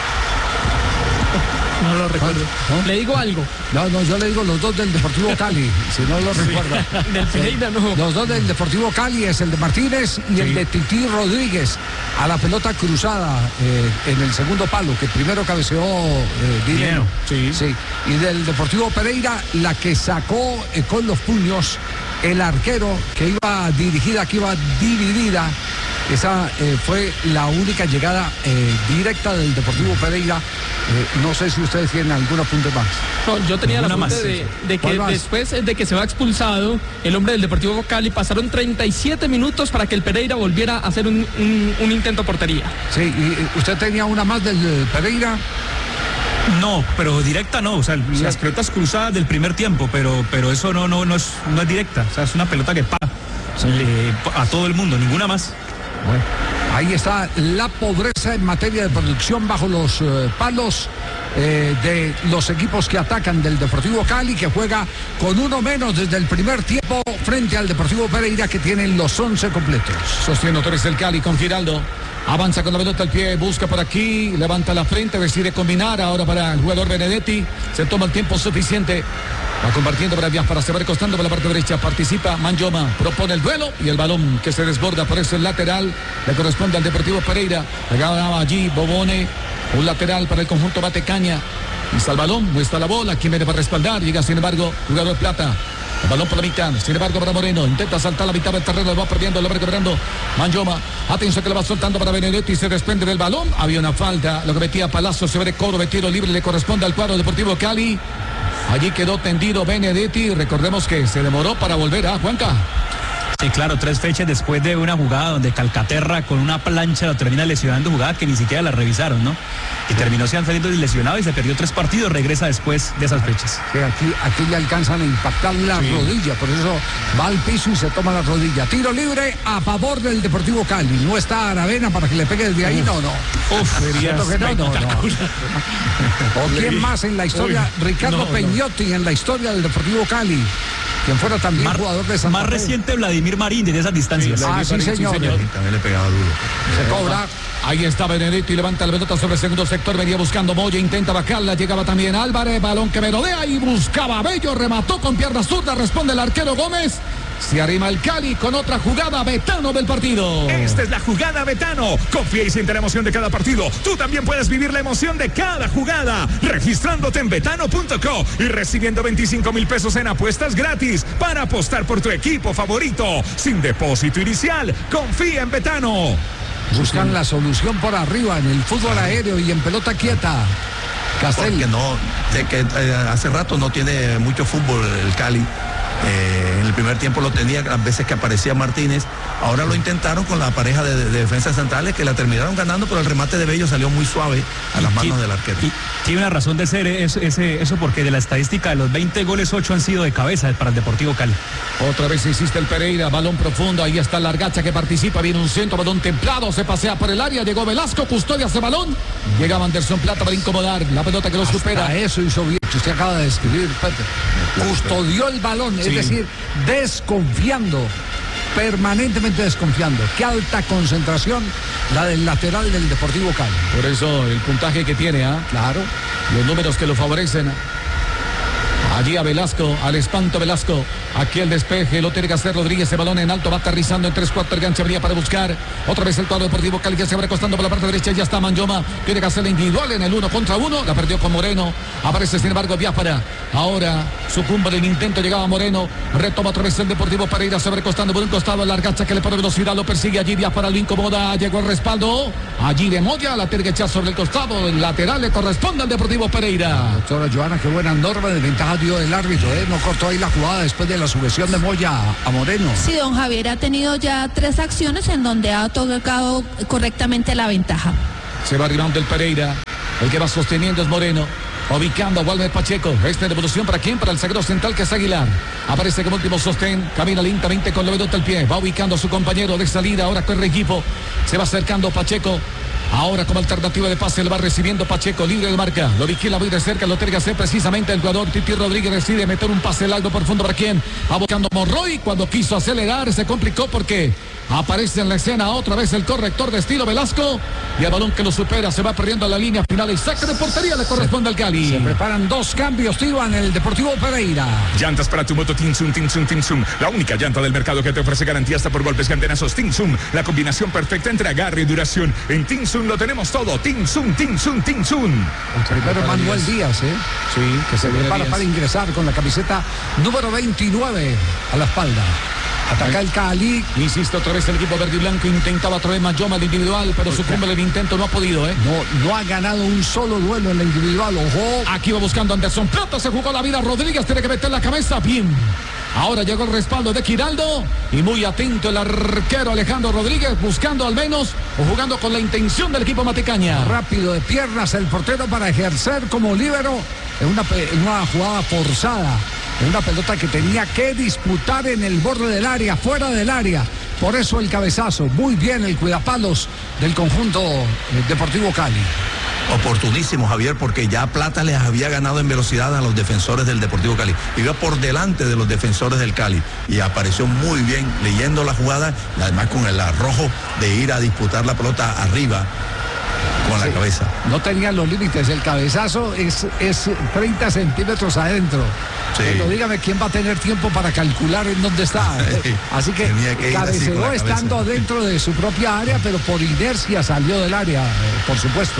No lo recuerdo. ¿No? ¿Le digo algo? No, yo le digo los dos del Deportivo Cali, si no lo recuerda. Del Pereira no. Los dos del Deportivo Cali es el de Martínez y el de Titi Rodríguez a la pelota cruzada en el segundo palo, que primero cabeceó Dinero. Sí. Y del Deportivo Pereira, la que sacó con los puños el arquero, que iba dirigida, que iba dividida. Esa fue la única llegada directa del Deportivo Pereira. No sé si ustedes tienen algún apunte más. No, yo tenía la apunte de que después de que se va expulsado el hombre del Deportivo Cali, pasaron 37 minutos para que el Pereira volviera a hacer un intento a portería. Sí, ¿y usted tenía una más del Pereira? No, pero directa no, o sea, las pelotas cruzadas del primer tiempo, pero eso no es directa, o sea, es una pelota que a todo el mundo, ninguna más. Bueno, ahí está la pobreza en materia de producción bajo los palos de los equipos que atacan del Deportivo Cali, que juega con uno menos desde el primer tiempo frente al Deportivo Pereira, que tienen los 11 completos. Sostiene otra vez el Cali con Giraldo. Avanza con la pelota al pie, busca por aquí, levanta la frente, decide combinar ahora para el jugador Benedetti. Se toma el tiempo suficiente. Va compartiendo para Biafara, se va recostando por la parte derecha, participa Manjoma, propone el duelo y el balón que se desborda por eso el lateral le corresponde al Deportivo Pereira. Llegaba allí Bobone, un lateral para el conjunto Batecaña. Y el balón, muestra la bola, quien viene para respaldar, llega sin embargo jugador Plata. El balón por la mitad, sin embargo para Moreno, intenta saltar la mitad del terreno, lo va perdiendo, lo va recuperando Manjoma. Atención que lo va soltando para Benedetti, se desprende del balón, había una falta, lo que metía Palazzo, se ve de cobro de tiro libre, le corresponde al cuadro Deportivo Cali. Allí quedó tendido Benedetti, recordemos que se demoró para volver a Juanca. Sí, claro, 3 fechas después de una jugada donde Calcaterra con una plancha lo termina lesionando, jugada que ni siquiera la revisaron, ¿no? Y terminó saliendo lesionado y se perdió 3 partidos, regresa después de esas fechas. Sí, aquí le alcanzan a impactar la rodilla, por eso va al piso y se toma la rodilla. Tiro libre a favor del Deportivo Cali. No está Aravena para que le pegue desde ahí, no. Cierto que no. ¿O quién más en la historia? Ricardo Peñotti en la historia del Deportivo Cali. Quien fuera también jugador de Santa Fe. Más reciente Vladimir Marín desde esas distancias. Sí, señor. También le pegaba duro. Se cobra. Ahí está Benedetti, levanta la pelota sobre el segundo sector, venía buscando Moya, intenta bajarla, llegaba también Álvarez, balón que merodea y buscaba a Bello, remató con pierna zurda, responde el arquero Gómez. Se arrima el Cali con otra jugada Betano del partido. Esta es la jugada Betano. Confía y siente la emoción de cada partido. Tú también puedes vivir la emoción de cada jugada registrándote en betano.co y recibiendo 25,000 pesos en apuestas gratis para apostar por tu equipo favorito sin depósito inicial. Confía en Betano. Buscan la solución por arriba en el fútbol aéreo y en pelota quieta. Castel. Porque no, de que hace rato no tiene mucho fútbol el Cali. En el primer tiempo lo tenía las veces que aparecía Martínez. Ahora lo intentaron con la pareja de defensas centrales que la terminaron ganando, pero el remate de Bello salió muy suave a las manos del arquero. Y tiene una razón de ser eso porque de la estadística de los 20 goles, 8 han sido de cabeza para el Deportivo Cali. Otra vez insiste el Pereira, balón profundo, ahí está Largacha que participa, viene un centro, balón templado, se pasea por el área, llegó Velasco, custodia ese balón, llega Anderson Plata para incomodar, la pelota que lo supera. Eso hizo bien, usted acaba de describir, Pepe. Custodió el balón, es decir, desconfiando, permanentemente desconfiando. Qué alta concentración la del lateral del Deportivo Cali. Por eso el puntaje que tiene, claro, los números que lo favorecen. Allí a Velasco, al espanto Velasco. Aquí el despeje, lo tiene que hacer Rodríguez. El balón en alto, va aterrizando en 3/4 gancha. Venía para buscar. Otra vez el cuadro Deportivo Cali que se va recostando por la parte derecha. Ya está Manyoma. Tiene que hacerla individual en el 1 contra 1. La perdió con Moreno. Aparece sin embargo Biafara. Ahora sucumbe en el intento. Llegaba Moreno. Retoma otra vez el Deportivo Pereira. Se va recostando por un costado. Largacha que le pone velocidad. Lo persigue allí. Biafara lo incomoda. Llegó el respaldo. Allí de Moya. La tiene que echar sobre el costado. El lateral le corresponde al Deportivo Pereira. Doctora Joana, qué buena norma de ventaja dio el árbitro. No cortó ahí la jugada después de la sujeción de Moya a Moreno. Sí, don Javier ha tenido ya 3 acciones en donde ha tocado correctamente la ventaja. Se va arribando el Pereira. El que va sosteniendo es Moreno. Ubicando a Walmer Pacheco. Esta devolución para quién? Para el zaguero central que es Aguilar. Aparece como último sostén. Camina lentamente con Lovedota al pie. Va ubicando a su compañero de salida. Ahora corre equipo. Se va acercando Pacheco. Ahora como alternativa de pase le va recibiendo Pacheco, libre de marca. Lo vigila muy de cerca, lo tiene que hacer precisamente el jugador Titi Rodríguez. Decide meter un pase largo por fondo para quién. Va buscando Monroy. Cuando quiso acelerar se complicó porque aparece en la escena otra vez el corrector de estilo Velasco. Y el balón que lo supera se va perdiendo a la línea final. Y saque de portería le corresponde al Cali. Se preparan 2 cambios, tío, en el Deportivo Pereira. Llantas para tu moto Tinsum. La única llanta del mercado que te ofrece garantía hasta por golpes candenazos. Tinsum, la combinación perfecta entre agarre y duración. En Tinsum lo tenemos todo. Tinsum. El primero Manuel Díaz, Sí, que se prepara para ingresar con la camiseta número 29 a la espalda. Ataca el Cali. Insiste otra vez el equipo verde y blanco. Intentaba otra vez Manyoma el individual, pero sucumbe el intento, no ha podido, No ha ganado un solo duelo en la individual. Ojo. Aquí va buscando Anderson Plata, se jugó la vida. Rodríguez tiene que meter la cabeza. Bien. Ahora llegó el respaldo de Giraldo y muy atento el arquero Alejandro Rodríguez, buscando al menos o jugando con la intención del equipo Matecaña. Rápido de piernas el portero para ejercer como líbero en una jugada forzada. Una pelota que tenía que disputar en el borde del área, fuera del área. Por eso el cabezazo. Muy bien el cuidapalos del conjunto Deportivo Cali. Oportunísimo, Javier, porque ya Plata les había ganado en velocidad a los defensores del Deportivo Cali. Iba por delante de los defensores del Cali y apareció muy bien leyendo la jugada y además con el arrojo de ir a disputar la pelota arriba con la cabeza. No tenía los límites, el cabezazo es 30 centímetros adentro. Sí. Pero dígame quién va a tener tiempo para calcular en dónde está. Así que cabeceó estando dentro de su propia área, pero por inercia salió del área, por supuesto.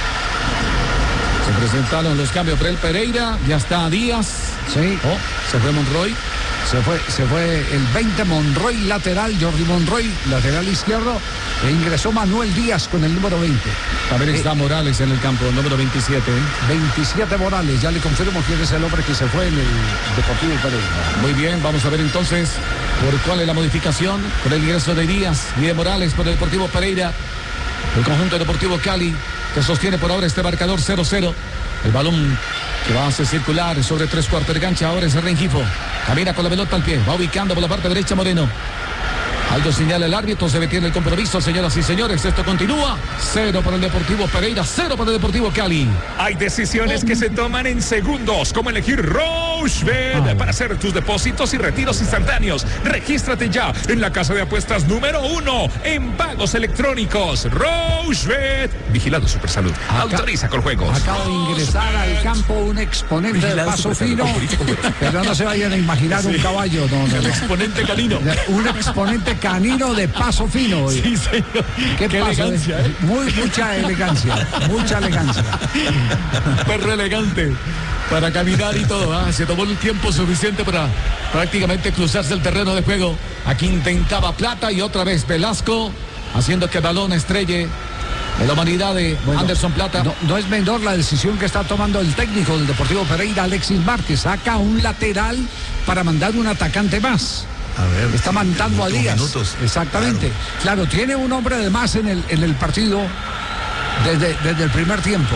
Se presentaron los cambios para el Pereira, ya está Díaz. Sí. Se fue Monroy. Se fue el 20 Monroy lateral, Jordi Monroy, lateral izquierdo, e ingresó Manuel Díaz con el número 20. También está Morales en el campo, el número 27. 27 Morales, ya le confirmo quién es el hombre que se fue en el Deportivo Pereira. Muy bien, vamos a ver entonces por cuál es la modificación, por el ingreso de Díaz y de Morales por el Deportivo Pereira. El conjunto Deportivo Cali que sostiene por ahora este marcador 0-0. El balón que va a hacer circular sobre 3/4 de cancha. Ahora es el Rengifo. Camina con la pelota al pie. Va ubicando por la parte derecha Moreno. Algo señala el árbitro. Se detiene el compromiso, señoras y señores. Esto continúa. 0 para el Deportivo Pereira. 0 para el Deportivo Cali. Hay decisiones que se toman en segundos, como elegir Roll Rochebet para hacer tus depósitos y retiros instantáneos. Regístrate ya en la casa de apuestas número 1 en pagos electrónicos. Rochebet. Vigilado Supersalud. Autoriza con juegos. Acaba de ingresar al campo un exponente de paso fino, pero no se vayan a imaginar un caballo. No. El exponente canino. Un exponente canino de paso fino. Sí, señor. ¿Qué pasa? Elegancia, Mucha elegancia. Mucha elegancia. Perro elegante para caminar y todo. Se tomó el tiempo suficiente para prácticamente cruzarse el terreno de juego. Aquí intentaba Plata y otra vez Velasco haciendo que el balón estrelle en la humanidad de Anderson Plata. No es menor la decisión que está tomando el técnico del Deportivo Pereira, Alexis Márquez. Saca un lateral para mandar un atacante más. A ver, está mandando a Díaz. Minutos. Exactamente. Claro, tiene un hombre de más en el partido desde el primer tiempo.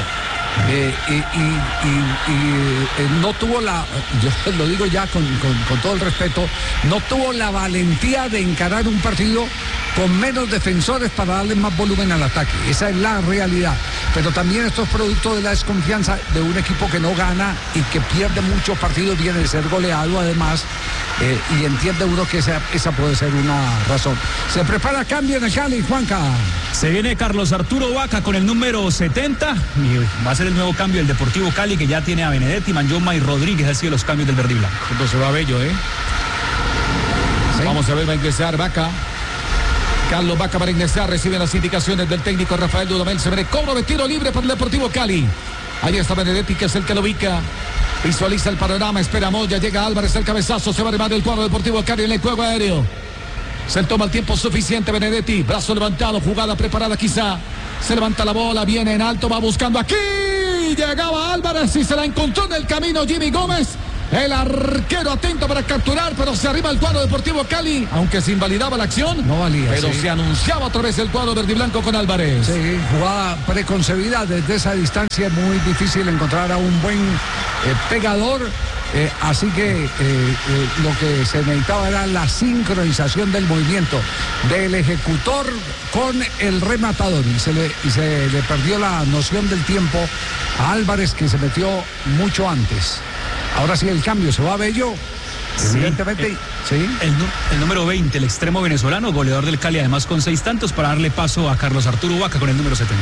No tuvo yo lo digo ya con todo el respeto, no tuvo la valentía de encarar un partido con menos defensores para darle más volumen al ataque. Esa es la realidad. Pero también esto es producto de la desconfianza de un equipo que no gana y que pierde muchos partidos, viene de ser goleado además, y entiende uno que esa puede ser una razón. Se prepara cambio en el Cali, Juanca. Se viene Carlos Arturo Vaca con el número 70 y va a ser el nuevo cambio del Deportivo Cali, que ya tiene a Benedetti, Manyoma y Rodríguez. Han sido los cambios del verde y blanco. Entonces va Bello, ¿Sí? Vamos a ver, va a ingresar Vaca. Carlos Vaca para ingresar, recibe las indicaciones del técnico Rafael Dudamel. Se ve cobro de tiro libre para el Deportivo Cali. Ahí está Benedetti, que es el que lo ubica. Visualiza el panorama, espera Moya, llega Álvarez, el cabezazo, se va a armar el cuadro Deportivo Cali en el juego aéreo. Se toma el tiempo suficiente Benedetti, brazo levantado, jugada preparada quizá. Se levanta la bola, viene en alto, va buscando aquí. Llegaba Álvarez y se la encontró en el camino Jimmy Gómez. El arquero atento para capturar, pero se arriba el cuadro Deportivo Cali, aunque se invalidaba la acción. No valía, pero se anunciaba otra vez el cuadro verde y blanco con Álvarez. Sí, jugada preconcebida desde esa distancia, muy difícil encontrar a un buen pegador. Así que lo que se necesitaba era la sincronización del movimiento del ejecutor con el rematador y se le perdió la noción del tiempo a Álvarez, que se metió mucho antes. Ahora sí el cambio, se va a Bello. Sí, evidentemente, sí. El número 20, el extremo venezolano, goleador del Cali, además con 6 tantos, para darle paso a Carlos Arturo Vaca con el número 70.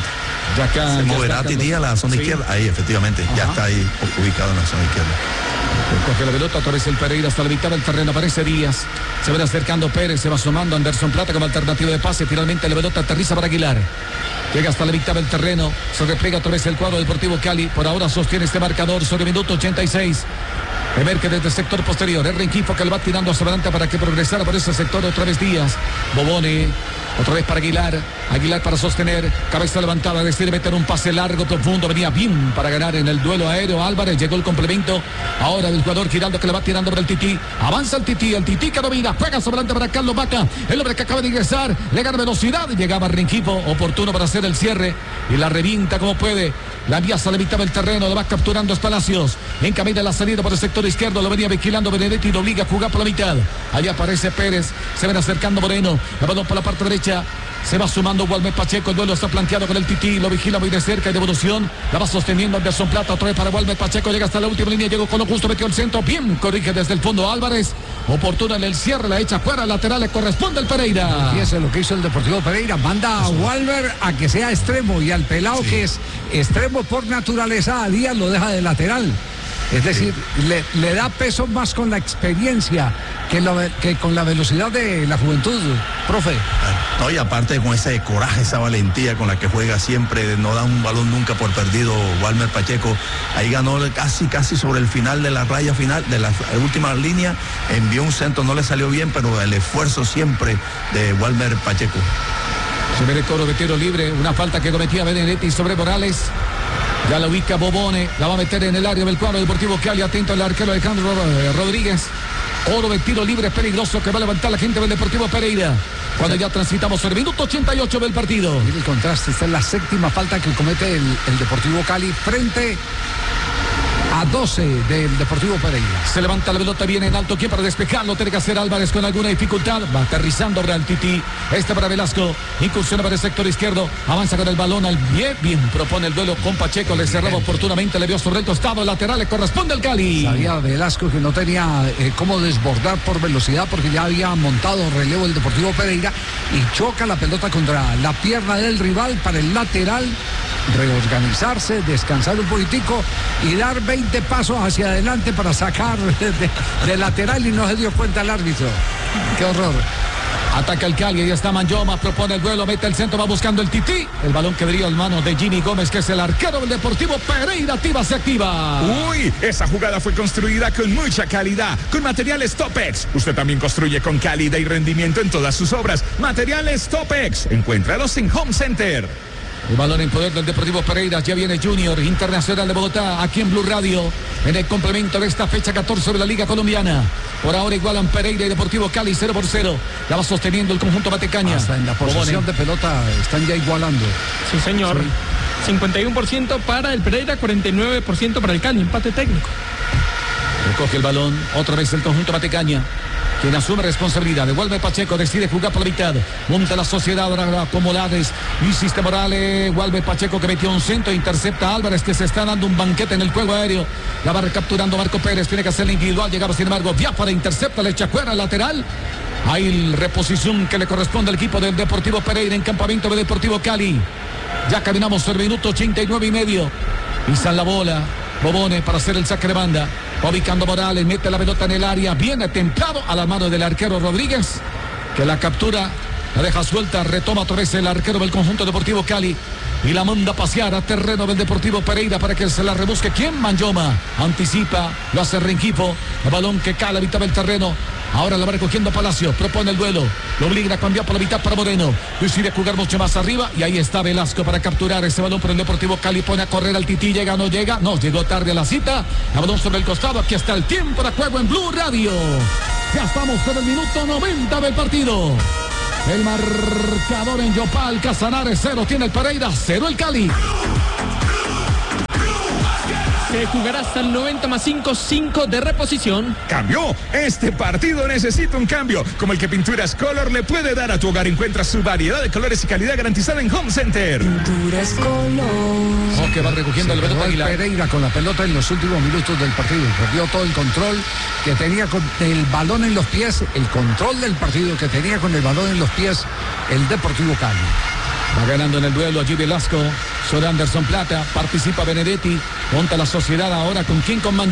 Se moverá Tití a la zona izquierda. Ahí, efectivamente, ya está ahí ubicado en la zona izquierda. Coge la pelota, otra vez el Pereira hasta la mitad del terreno, aparece Díaz. Se va acercando Pérez, se va sumando Anderson Plata como alternativa de pase. Finalmente la pelota aterriza para Aguilar. Llega hasta la mitad del terreno, se repliega otra vez el cuadro Deportivo Cali. Por ahora sostiene este marcador sobre minuto 86. Emerge desde el sector posterior. Es Rengifo que le va tirando hacia adelante para que progresara por ese sector. Otra vez Díaz. Bobone. Otra vez para Aguilar. Aguilar para sostener. Cabeza levantada. Decide meter un pase largo, profundo. Venía bien para ganar en el duelo aéreo. Álvarez llegó el complemento. Ahora del jugador Giraldo que le va tirando por el Tití. Avanza el Tití que domina. Juega sobre adelante para Carlos Vaca. El hombre que acaba de ingresar. Le gana velocidad. Llegaba Rengifo. Oportuno para hacer el cierre. Y la revienta como puede. La envía a la mitad del terreno. Lo va capturando Palacios. En camino de la salida por el sector izquierdo. Lo venía vigilando Benedetti y lo obliga a jugar por la mitad. Allá aparece Pérez. Se ven acercando Moreno. La balón por la parte derecha. Se va sumando Walmer Pacheco. El duelo está planteado con el Tití. Lo vigila muy de cerca y de evolución. La va sosteniendo Anderson Plata. Otra vez para Walmer Pacheco. Llega hasta la última línea. Llegó con lo justo. Metió el centro. Bien. Corrige desde el fondo Álvarez. Oportuna en el cierre. La echa fuera. Lateral le corresponde al Pereira. Fíjese lo que hizo el Deportivo Pereira. Manda a Walmer a que sea extremo. Y al pelado que es extremo por naturaleza, a Díaz lo deja de lateral. Es decir, le da peso más con la experiencia que con la velocidad de la juventud, profe. No, y aparte con ese coraje, esa valentía con la que juega siempre, no da un balón nunca por perdido Walmer Pacheco. Ahí ganó casi sobre el final de la raya final, de la última línea, envió un centro, no le salió bien, pero el esfuerzo siempre de Walmer Pacheco. Se ve el cobro de tiro libre, una falta que cometía Benedetti sobre Morales. Ya la ubica Bobone, la va a meter en el área del cuadro Deportivo Cali. Atento al arquero Alejandro Rodríguez. Oro de tiro libre peligroso que va a levantar la gente del Deportivo Pereira. Cuando ya transitamos el minuto 88 del partido. Mira el contraste, esta es la séptima falta que comete el Deportivo Cali frente a 12 del Deportivo Pereira. Se levanta la pelota, viene en alto. ¿Quién para despejarlo? Tiene que hacer Álvarez con alguna dificultad. Va aterrizando Real Titi. Para Velasco. Incursiona para el sector izquierdo. Avanza con el balón al pie. Bien, propone el duelo con Pacheco. Le cerraba oportunamente. Le vio sobre el costado lateral. Le corresponde al Cali. Sabía Velasco que no tenía cómo desbordar por velocidad porque ya había montado relevo el Deportivo Pereira y choca la pelota contra la pierna del rival para el lateral. Reorganizarse, descansar un poquitico y dar 20 pasos hacia adelante para sacar de lateral y no se dio cuenta el árbitro. Qué horror. Ataca el Cali, ahí está Manyoma, propone el duelo, mete el centro, va buscando el Tití. El balón que brilla en manos de Jimmy Gómez, que es el arquero del Deportivo Pereira. Se activa. Uy, esa jugada fue construida con mucha calidad, con materiales Topex. Usted también construye con calidad y rendimiento en todas sus obras. Materiales Topex, encuéntralos en Home Center. El balón en poder del Deportivo Pereira. Ya viene Junior Internacional de Bogotá aquí en Blue Radio en el complemento de esta fecha 14 de la Liga Colombiana. Por ahora igualan Pereira y Deportivo Cali 0-0. Ya va sosteniendo el conjunto Matecaña. Hasta en la posesión de pelota están ya igualando. Sí, señor. Sí. 51% para el Pereira, 49% para el Cali. Empate técnico. Recoge el balón otra vez el conjunto Matecaña, quien asume responsabilidad. Devuelve Pacheco, decide jugar por la mitad. Monta la sociedad ahora como Lades. Insiste Morales. Vuelve Pacheco que metió un centro. Intercepta a Álvarez, que se está dando un banquete en el juego aéreo. La va recapturando Marco Pérez. Tiene que hacer la individual. Llegaba sin embargo Biafara. Intercepta, le echa fuera lateral. Hay reposición que le corresponde al equipo del Deportivo Pereira en campamento de Deportivo Cali. Ya caminamos el minuto 89.5. Pisan la bola Bobone para hacer el saque de banda. Va ubicando Morales, mete la pelota en el área. Viene templado a la mano del arquero Rodríguez, que la captura, la deja suelta. Retoma otra vez el arquero del conjunto Deportivo Cali y la manda a pasear a terreno del Deportivo Pereira para que se la rebusque. ¿Quién? Manyoma. Anticipa, lo hace Rengifo. El balón que cae a la mitad del terreno. Ahora la va recogiendo Palacio, propone el duelo, lo obliga a cambiar por la mitad para Moreno, decide jugar mucho más arriba y ahí está Velasco para capturar ese balón por el Deportivo Cali. Pone a correr al Tití, llega, no llega, no, llegó tarde a la cita. El balón sobre el costado, aquí está el tiempo de juego en Blue Radio. Ya estamos con el minuto 90 del partido. El marcador en Yopal, Casanares 0 tiene el Pereira, 0 el Cali. Se jugará hasta el 90 más 5 de reposición. Cambió. Este partido necesita un cambio, como el que Pinturas Color le puede dar a tu hogar. Encuentra su variedad de colores y calidad garantizada en Home Center. Pinturas Color. Que va recogiendo el pelota Aguilar. Pereira con la pelota en los últimos minutos del partido. Perdió todo el control que tenía con el balón en los pies, el control del partido que tenía con el balón en los pies el Deportivo Cali. Va ganando en el duelo allí Velasco sobre Anderson Plata. Participa Benedetti. Monta la sociedad ahora con quién, con